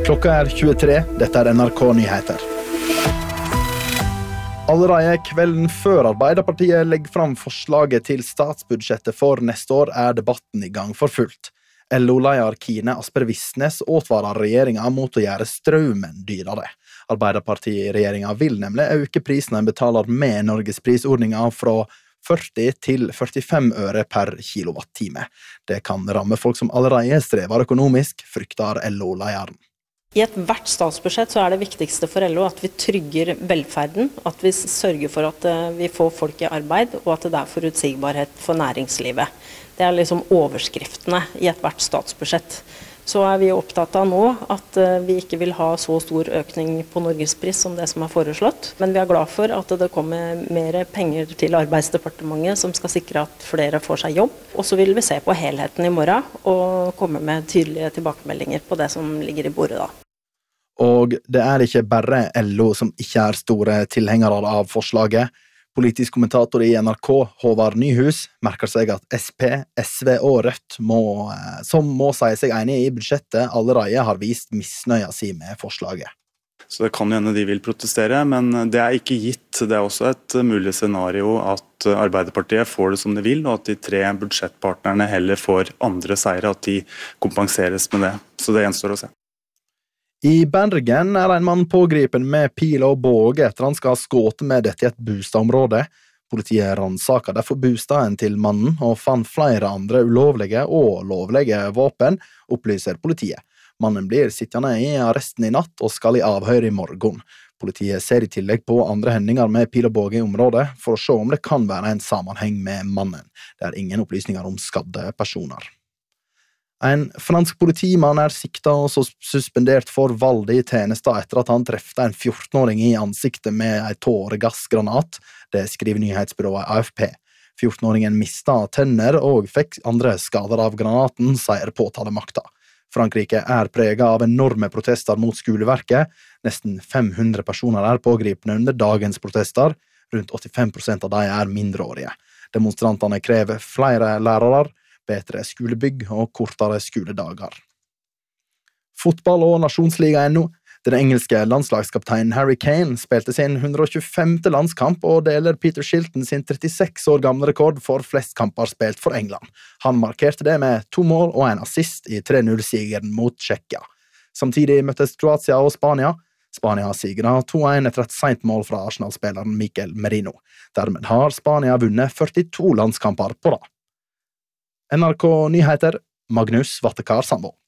Klokka 23, dette NRK Nyheter. Allerede kvelden før Arbeiderpartiet legger fram forslaget til statsbudsjettet for neste år, debatten i gang for fullt. LO-leder Kine Asper Visnes åtvarer regjeringen mot å gjøre strømmen dyrere. Arbeiderparti-regjeringen vil nemlig øke prisen en betaler med Norgesprisordningen fra 40 til 45 øre per kilowattime. Det kan ramme folk som allerede strever økonomisk, frykter LO-lederen. I hvert statsbudsjett så det viktigste for LO at vi trygger velferden, at vi sørger for at vi får folk i arbeid, og at det forutsigbarhet for næringslivet. Det liksom overskriftene i hvert statsbudsjett. Så vi opptatt av nå at vi ikke vil ha så stor økning på Norgespris som det som foreslått. Men vi glad for at det kommer mer penger til Arbeidsdepartementet som skal sikre at flere får seg jobb. Og så vil vi se på helheten i morgen og komme med tydelige tilbakemeldinger på det som ligger i bordet da. Og det ikke bare LO som ikke store tilhengere av forslaget. Politisk kommentator i NRK, Håvard Nyhus, merker seg at SP, SV og Rødt, som må si seg enige i budsjettet, allerede har vist misnøya si med forslaget. Så det kan hende de vil protestere, men det ikke gitt. Det også et mulig scenario at Arbeiderpartiet får det som de vil, og at de tre budsjettpartnerne heller får andre seire, at de kompenseres med det. Så det gjenstår å se. I Bergen en mann pågripen med pil og båge etter han skal ha skått med dette i et bostadområde. Politiet ransaket derfor bostaden til mannen og fant flere andre ulovlige og lovlige våpen, opplyser politiet. Mannen blir sittende i arresten i natt og skal i avhør i morgen. Politiet ser i tillegg på andre hendinger med pil og båge i området for å se om det kan være en sammenheng med mannen. Det ingen opplysninger om skadde personer. En fransk politimann siktet og suspendert for vold i tjenester etter at han trefte en 14-åring i ansiktet med en tåregassgranat. Det skriver nyhetsbyrået AFP. 14-åringen mistet tenner og fikk andre skader av granaten, sier påtalemakta. Frankrike preget av enorme protester mot skoleverket. Nesten 500 personer pågripne under dagens protester. Rundt 85% av dem mindreårige. Demonstrantene krever flere lærere, bedre skolebygg og kortere skoledager. Fotball og nasjonsliga nå. Den engelske landslagskapteinen Harry Kane spilte sin 125. landskamp og deler Peter Shilton sin 36 år gamle rekord for flest kamper spilt for England. Han markerte det med 2 mål og en assist i 3-0-sigeren mot Tsjekkia. Samtidig møttes Kroatia og Spania. Spania sigret 2-1 etter et sent mål fra Arsenal-spilleren Mikel Merino. Dermed har Spania vunnet 42 landskamper på rad. NRK Nyheter, Magnus Vattekar Sandvold.